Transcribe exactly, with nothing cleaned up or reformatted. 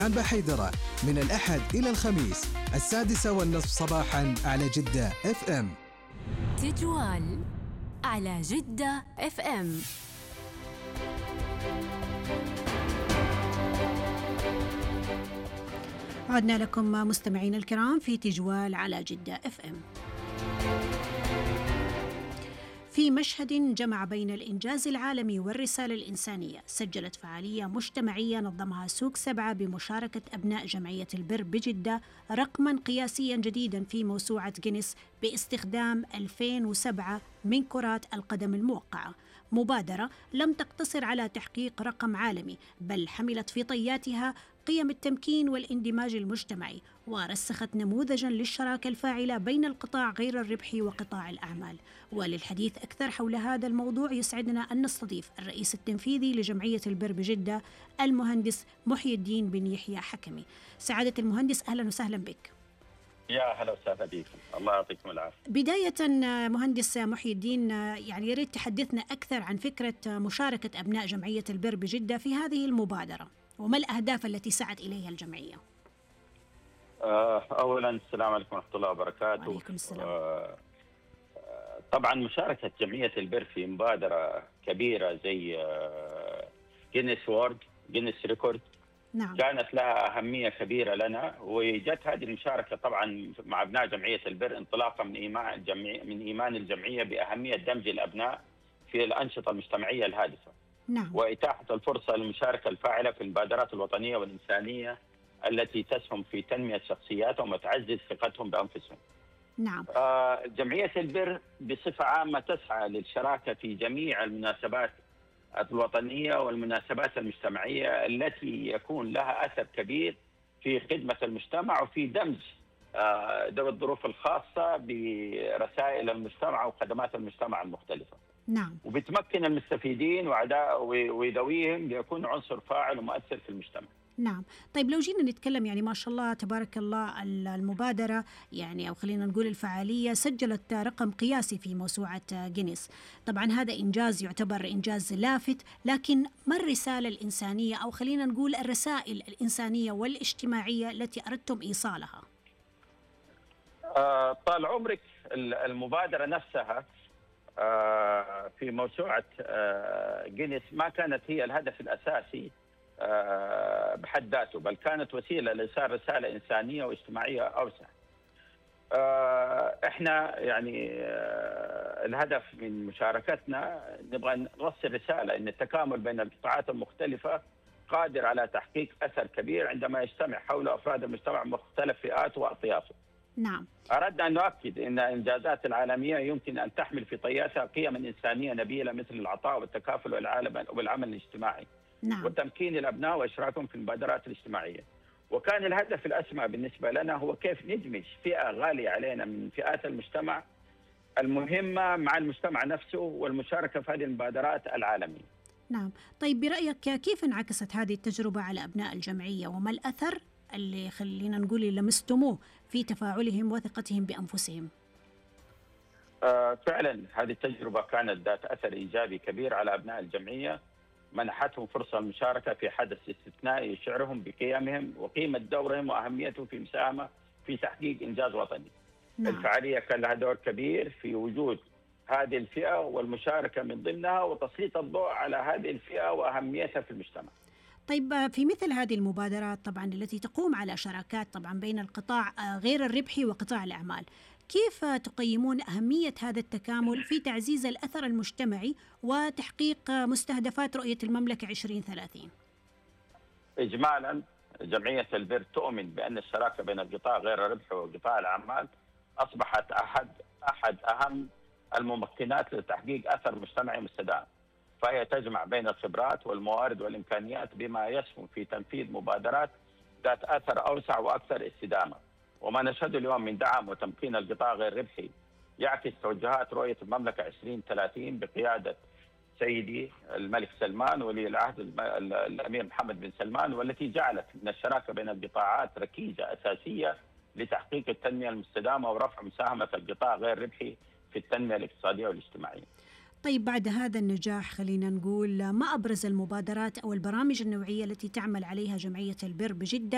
عن بحيدرة من الأحد إلى الخميس السادسة والنصف صباحا على جدة اف ام. تجوال على جدة اف ام. عدنا لكم مستمعين الكرام في تجوال على جدة اف ام. في مشهد جمع بين الإنجاز العالمي والرسالة الإنسانية، سجلت فعالية مجتمعية نظمها سوق سبعة بمشاركة أبناء جمعية البر بجدة رقما قياسيا جديدا في موسوعة جينيس باستخدام ألفين وسبعة من كرات القدم الموقعة. مبادرة لم تقتصر على تحقيق رقم عالمي، بل حملت في طياتها قيم التمكين والاندماج المجتمعي، ورسخت نموذجا للشراكة الفاعلة بين القطاع غير الربحي وقطاع الأعمال. وللحديث أكثر حول هذا الموضوع يسعدنا أن نستضيف الرئيس التنفيذي لجمعية البر بجدة المهندس محي الدين بن يحيى حكمي. سعادة المهندس، أهلا وسهلا بك. يا هلا وسهلا بكم، الله يعطيكم العافية. بداية مهندس محي الدين، يعني يريد تحدثنا أكثر عن فكرة مشاركة أبناء جمعية البر بجدة في هذه المبادرة، وما الأهداف التي سعت إليها الجمعية؟ أولا السلام عليكم ورحمة الله وبركاته. وعليكم السلام. أه طبعا مشاركة جمعية البر في مبادرة كبيرة زي جينيس وورد جينيس ريكورد نعم. كانت لها أهمية كبيرة لنا، وجت هذه المشاركة طبعا مع أبناء جمعية البر انطلاقا من إيمان الجمعية من إيمان الجمعية بأهمية دمج الأبناء في الأنشطة المجتمعية الهادفة. نعم. وإتاحة الفرصة للمشاركة الفاعلة في المبادرات الوطنية والإنسانية التي تسهم في تنمية شخصياتهم وتعزز ثقتهم بأنفسهم. نعم. آه جمعية البر بصفة عامة تسعى للشراكة في جميع المناسبات الوطنية والمناسبات المجتمعية التي يكون لها أثر كبير في خدمة المجتمع وفي دمج آه ذوي الظروف الخاصة برسائل المجتمع وخدمات المجتمع المختلفة. نعم. وبتمكن المستفيدين وأعداء وذويهم ليكون عنصر فاعل ومؤثر في المجتمع. نعم. طيب لو جينا نتكلم، يعني ما شاء الله تبارك الله، المبادرة يعني أو خلينا نقول الفعالية سجلت رقم قياسي في موسوعة جينيس. طبعا هذا إنجاز يعتبر إنجاز لافت، لكن ما الرسالة الإنسانية أو خلينا نقول الرسائل الإنسانية والاجتماعية التي أردتم إيصالها؟ آه طال عمرك المبادرة نفسها آه في موسوعة آه جينيس ما كانت هي الهدف الأساسي بحد ذاته، بل كانت وسيلة لإرسال رسالة إنسانية واجتماعية أوسع. إحنا يعني الهدف من مشاركتنا نبغى نوصل رسالة إن التكامل بين القطاعات المختلفة قادر على تحقيق أثر كبير عندما يجتمع حول أفراد المجتمع مختلف فئاته وأطيافه. نعم. أردنا أن نؤكد أن الإنجازات العالمية يمكن أن تحمل في طياتها قيم إنسانية نبيلة مثل العطاء والتكافل والعمل الاجتماعي. نعم. وتمكين الأبناء وإشراكهم في المبادرات الاجتماعية. وكان الهدف الأسمى بالنسبة لنا هو كيف ندمج فئة غالية علينا من فئات المجتمع المهمة مع المجتمع نفسه والمشاركة في هذه المبادرات العالمية. نعم. طيب برأيك كيف انعكست هذه التجربة على أبناء الجمعية، وما الأثر اللي خلينا نقول لمستموه في تفاعلهم وثقتهم بأنفسهم؟ آه فعلا هذه التجربة كانت ذات أثر إيجابي كبير على أبناء الجمعية، منحتهم فرصة المشاركة في حدث استثنائي يشعرهم بقيمهم وقيمة دورهم وأهميته في المساهمة في تحقيق إنجاز وطني. نعم. الفعالية كان لها دور كبير في وجود هذه الفئة والمشاركة من ضمنها وتسليط الضوء على هذه الفئة وأهميتها في المجتمع. طيب في مثل هذه المبادرات طبعا التي تقوم على شراكات طبعا بين القطاع غير الربحي وقطاع الأعمال، كيف تقيمون أهمية هذا التكامل في تعزيز الأثر المجتمعي وتحقيق مستهدفات رؤية المملكة عشرين ثلاثين؟ إجمالا جمعية البر تؤمن بأن الشراكة بين القطاع غير الربحي وقطاع الأعمال أصبحت أحد أحد أهم الممكنات لتحقيق أثر مجتمعي مستدام، فهي تجمع بين الخبرات والموارد والإمكانيات بما يسهم في تنفيذ مبادرات ذات أثر أوسع وأكثر استدامة. وما نشهده اليوم من دعم وتمكين القطاع غير الربحي يعكس توجهات رؤية المملكة عشرين ثلاثين بقيادة سيدي الملك سلمان ولي العهد الأمير محمد بن سلمان، والتي جعلت من الشراكة بين القطاعات ركيزة أساسية لتحقيق التنمية المستدامة ورفع مساهمة القطاع غير الربحي في التنمية الاقتصادية والاجتماعية. طيب بعد هذا النجاح خلينا نقول ما أبرز المبادرات أو البرامج النوعية التي تعمل عليها جمعية البر بجدة